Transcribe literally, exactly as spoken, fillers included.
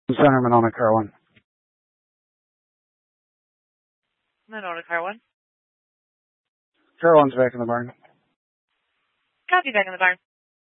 Center, Monona, Carolyn. Monona, Carolyn. Carolyn's back in the barn. Copy, back in the barn.